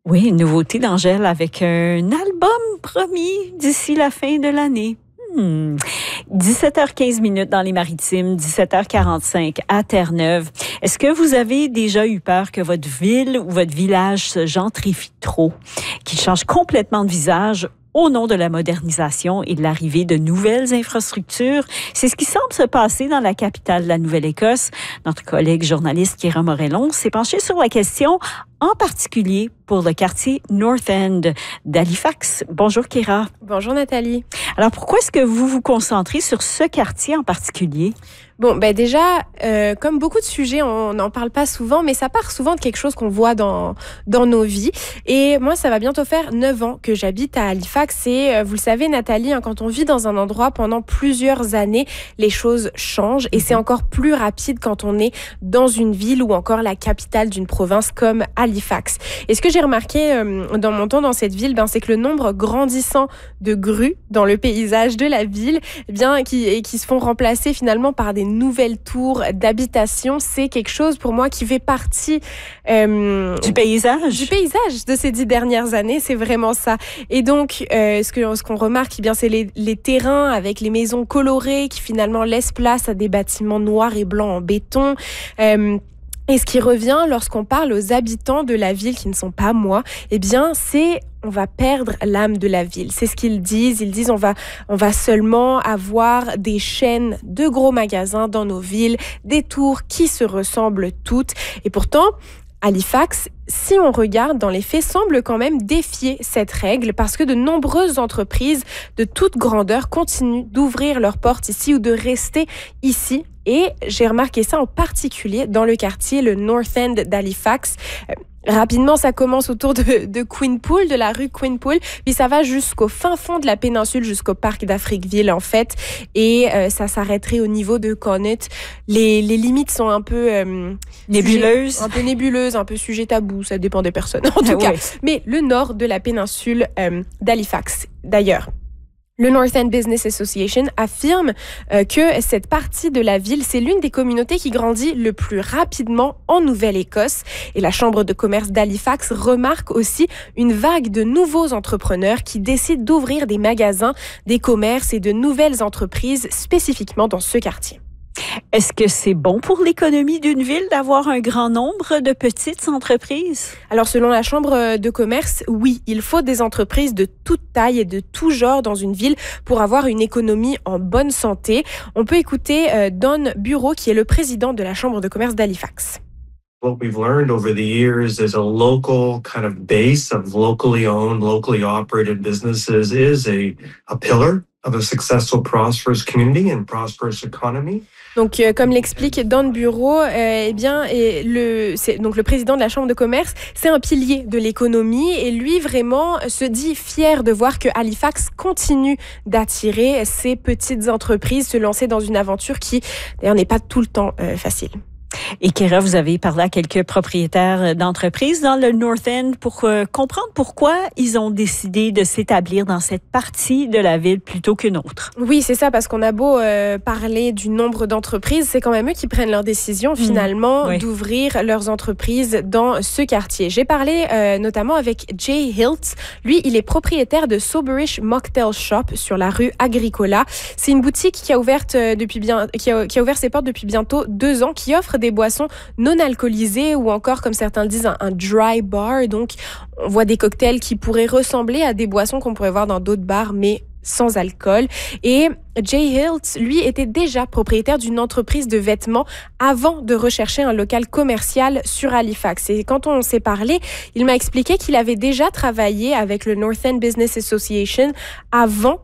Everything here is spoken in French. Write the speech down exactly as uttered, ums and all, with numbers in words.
Oui, une nouveauté d'Angèle avec un album promis d'ici la fin de l'année. Hmm. dix-sept heures quinze minutes dans les Maritimes, dix-sept heures quarante-cinq à Terre-Neuve. Est-ce que vous avez déjà eu peur que votre ville ou votre village se gentrifie trop, qu'il change complètement de visage au nom de la modernisation et de l'arrivée de nouvelles infrastructures? C'est ce qui semble se passer dans la capitale de la Nouvelle-Écosse. Notre collègue journaliste Kéra Morellon s'est penchée sur la question, en particulier pour le quartier North End d'Halifax. Bonjour Kéra. Bonjour Nathalie. Alors pourquoi est-ce que vous vous concentrez sur ce quartier en particulier? Bon, ben déjà, euh, comme beaucoup de sujets, on n'en parle pas souvent, mais ça part souvent de quelque chose qu'on voit dans dans nos vies. Et moi, ça va bientôt faire neuf ans que j'habite à Halifax. Et euh, vous le savez, Nathalie, hein, quand on vit dans un endroit pendant plusieurs années, les choses changent. Et c'est encore plus rapide quand on est dans une ville ou encore la capitale d'une province comme Halifax. Et ce que j'ai remarqué euh, dans mon temps dans cette ville, ben, c'est que le nombre grandissant de grues dans le paysage de la ville, eh bien, qui, et qui se font remplacer finalement par des nouvelles tours d'habitation, c'est quelque chose pour moi qui fait partie euh, du paysage du paysage de ces dix dernières années. C'est vraiment ça. Et donc euh, ce que ce qu'on remarque, eh bien c'est les, les terrains avec les maisons colorées qui finalement laissent place à des bâtiments noirs et blancs en béton. Euh, Et ce qui revient lorsqu'on parle aux habitants de la ville qui ne sont pas moi, eh bien, c'est on va perdre l'âme de la ville. C'est ce qu'ils disent. Ils disent on va, on va seulement avoir des chaînes de gros magasins dans nos villes, des tours qui se ressemblent toutes. Et pourtant, Halifax, si on regarde dans les faits, semble quand même défier cette règle parce que de nombreuses entreprises de toute grandeur continuent d'ouvrir leurs portes ici ou de rester ici. Et j'ai remarqué ça en particulier dans le quartier, le North End d'Halifax. Euh, Rapidement, ça commence autour de, de Queenpool, de la rue Queenpool, puis ça va jusqu'au fin fond de la péninsule, jusqu'au parc d'Afriqueville, en fait, et euh, ça s'arrêterait au niveau de Connaught. Les, les limites sont un peu... Euh, nébuleuses. Sujet, un peu nébuleuses, un peu sujet tabou, ça dépend des personnes, en tout cas. Ouais. Mais le nord de la péninsule euh, d'Halifax, d'ailleurs. Le North End Business Association affirme euh, que cette partie de la ville, c'est l'une des communautés qui grandit le plus rapidement en Nouvelle-Écosse. Et la Chambre de commerce d'Halifax remarque aussi une vague de nouveaux entrepreneurs qui décident d'ouvrir des magasins, des commerces et de nouvelles entreprises spécifiquement dans ce quartier. Est-ce que c'est bon pour l'économie d'une ville d'avoir un grand nombre de petites entreprises? Alors, selon la Chambre de commerce, oui, il faut des entreprises de toute taille et de tout genre dans une ville pour avoir une économie en bonne santé. On peut écouter euh, Don Bureau, qui est le président de la Chambre de commerce d'Halifax. What we've learned over the years is a local kind of base of locally owned, locally operated businesses is a, a pillar of a successful, prosperous community and prosperous economy. Donc, euh, comme l'explique Don Bureau, euh, eh bien, et le, c'est, donc le président de la Chambre de commerce, c'est un pilier de l'économie et lui, vraiment, se dit fier de voir que Halifax continue d'attirer ces petites entreprises, se lancer dans une aventure qui, d'ailleurs, n'est pas tout le temps euh, facile. Et Kéra, vous avez parlé à quelques propriétaires d'entreprises dans le North End pour euh, comprendre pourquoi ils ont décidé de s'établir dans cette partie de la ville plutôt qu'une autre. Oui, c'est ça, parce qu'on a beau euh, parler du nombre d'entreprises, c'est quand même eux qui prennent leur décision finalement mmh, oui. d'ouvrir leurs entreprises dans ce quartier. J'ai parlé euh, notamment avec Jay Hiltz. Lui, il est propriétaire de Soberish Mocktail Shop sur la rue Agricola. C'est une boutique qui a ouvert, euh, depuis bien, qui a, qui a ouvert ses portes depuis bientôt deux ans, qui offre des boissons non alcoolisées ou encore, comme certains le disent, un, un dry bar. Donc, on voit des cocktails qui pourraient ressembler à des boissons qu'on pourrait voir dans d'autres bars, mais sans alcool. Et Jay Hiltz, lui, était déjà propriétaire d'une entreprise de vêtements avant de rechercher un local commercial sur Halifax. Et quand on s'est parlé, il m'a expliqué qu'il avait déjà travaillé avec le North End Business Association avant